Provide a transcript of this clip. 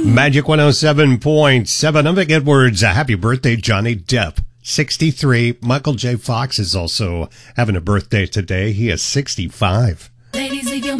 Magic 107.7. I'm Vic Edwards. Happy birthday, Johnny Depp. 63. Michael J. Fox is also having a birthday today. He is 65. Ladies, leave your